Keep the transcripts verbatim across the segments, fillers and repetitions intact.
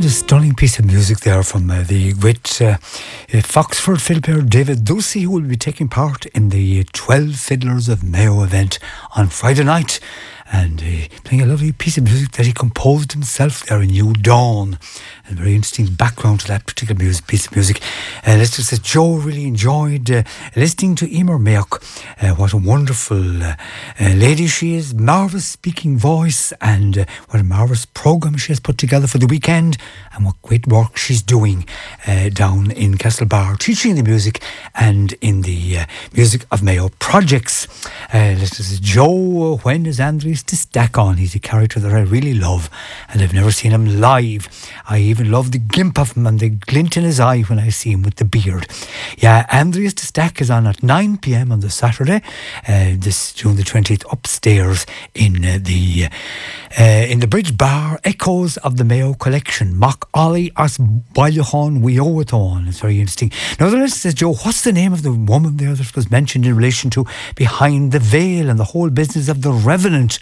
a stunning piece of music there from uh, the great uh, uh, Foxford fiddle player David Ducey, who will be taking part in the twelve Fiddlers of Mayo event on Friday night. And uh, playing a lovely piece of music that he composed himself there in New Dawn. And very interesting background to that particular music, piece of music. Uh, Lester says Joe really enjoyed uh, listening to Emer Mayock. Uh, what a wonderful uh, uh, lady she is. Marvellous speaking voice. And uh, what a marvellous programme she has put together for the weekend. And what great work she's doing uh, down in Castlebar, teaching the music and in the uh, Music of Mayo projects. Uh, Lester says, Joe, when is Andrews to stack on? He's a character that I really love, and I've never seen him live. I even love the gimp of him and the glint in his eye when I see him with the beard. Yeah, Andreas de Stack is on at nine p.m. on the Saturday, uh, this June the twentieth, upstairs in uh, the uh, in the Bridge Bar. Echoes of the Mayo Collection. Mock Ollie as Bailachon we owe it on. It's very interesting. Now the list says, Joe, what's the name of the woman there that was mentioned in relation to Behind the Veil and the whole business of the Revenant?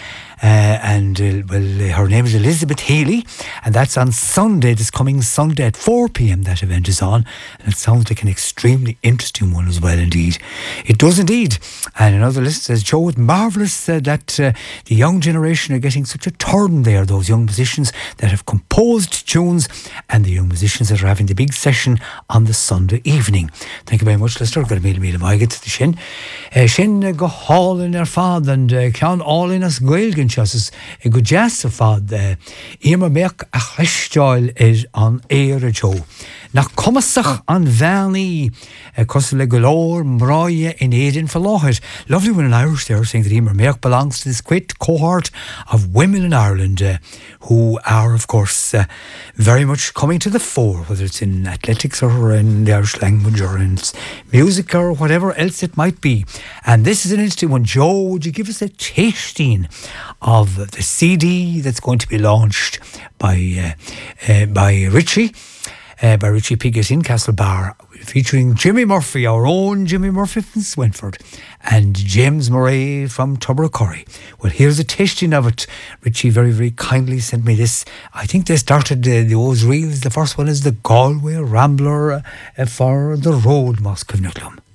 Uh, and uh, well, uh, her name is Elizabeth Healy, and that's on Sunday, this coming Sunday at four p.m. that event is on, and it sounds like an extremely interesting one as well indeed. It does indeed. And another list says, Joe, it's marvellous uh, that uh, the young generation are getting such a turn there, those young musicians that have composed tunes, and the young musicians that are having the big session on the Sunday evening. Thank you very much, Lester. Got a meal meal of get to the shin. Uh, shin uh, go hall in their father and uh, count all in us Gaelgan. Just a good jest of fad. Emer Mayock a christeil is on Éire Joe. Nach Comasach an Vanny, Costle Galore, Mroya in Aden for Lochit. Lovely one in Irish there saying that Emer Mayock belongs to this great cohort of women in Ireland uh, who are, of course, uh, very much coming to the fore, whether it's in athletics or in the Irish language or in music or whatever else it might be. And this is an interesting one. Joe, would you give us a tasting of the C D that's going to be launched by uh, uh, by Richie? Uh, by Richie Piggott in Castlebar, featuring Jimmy Murphy, our own Jimmy Murphy from Swinford, and James Murray from Tubbercurry. Well, here's a tasting of it. Richie very, very kindly sent me this. I think they started uh, those reels. The first one is the Galway Rambler uh, for the Road, Moscow Nicklum.